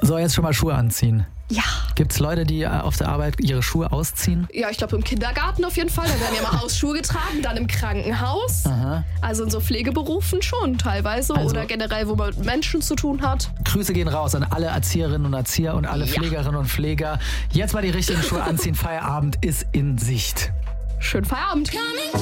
So, jetzt schon mal Schuhe anziehen. Ja. Gibt's Leute, die auf der Arbeit ihre Schuhe ausziehen? Ja, ich glaube im Kindergarten auf jeden Fall. Da werden ja mal Hausschuhe getragen, dann im Krankenhaus. Aha. Also in so Pflegeberufen schon teilweise Also- oder generell, wo man mit Menschen zu tun hat. Grüße gehen raus an alle Erzieherinnen und Erzieher und alle Ja. Pflegerinnen und Pfleger. Jetzt mal die richtigen Schuhe anziehen. Feierabend ist in Sicht. Schönen Feierabend.